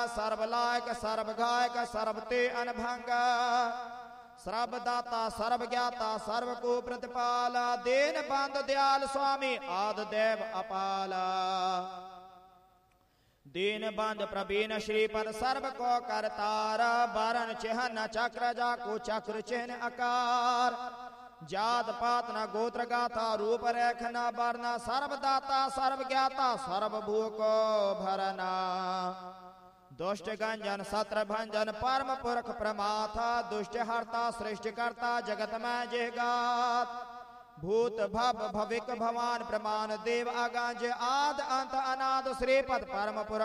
ਸਰਬ ਲਾਇਕ ਸਰਬ ਗਾਇਕ ਸਰਬ ਤੇ ਅਨਭੰਗ ਸਰਬ ਦਾਤਾ ਸਰਬ ਗਿਆਤਾ ਸਰਬ ਕੋ ਪ੍ਰਤਿਪਾਲ ਦੇਨ ਬੰਦ ਦਿਆਲ ਸੁਆਮੀ ਆਦਿ ਦੇਵ ਅਪਾਲ दीन बंद प्रवीण श्रीपद सर्व को करतार बारन चिन्ह चक्र जाको चक्र चिन्ह आकार जात पात न गोत्र गाथा रूप रेख न वर्ण सर्व दाता सर्व ज्ञाता सर्व भूको भरना दुष्ट गंजन सत्र भंजन परम पुरख प्रमाथा दुष्ट हरता सृष्टि करता जगत में जेगात भूत भव भविक भवान प्रमाण देव अगंज आद अंत अनाद श्रीपद परम पुरख